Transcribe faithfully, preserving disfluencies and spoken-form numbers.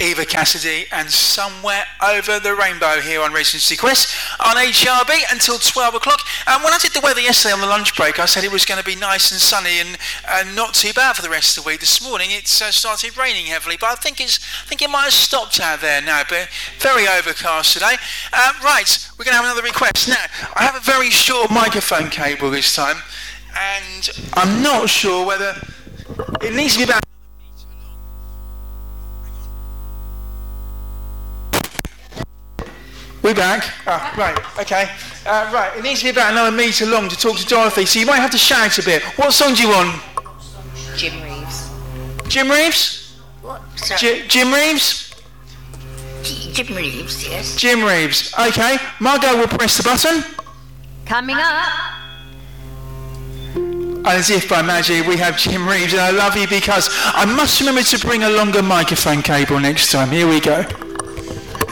Eva Cassidy and Somewhere Over the Rainbow here on Recency Quest on H R B until twelve o'clock. And when I did the weather yesterday on the lunch break, I said it was going to be nice and sunny and uh, not too bad for the rest of the week. This morning it's uh, started raining heavily, but I think it's I think it might have stopped out there now, but very overcast today. Uh, right, we're going to have another request. Now, I have a very short microphone cable this time, and I'm not sure whether it needs to be about... We're back. Oh, right, okay. Uh, right, it needs to be about another metre long to talk to Dorothy, so you might have to shout a bit. What song do you want? Jim Reeves. Jim Reeves? What? Sorry. J- Jim Reeves? G- Jim Reeves, yes. Jim Reeves. Okay, Margot will press the button. Coming up. As if by magic, we have Jim Reeves, and I love you because I must remember to bring a longer microphone cable next time. Here we go.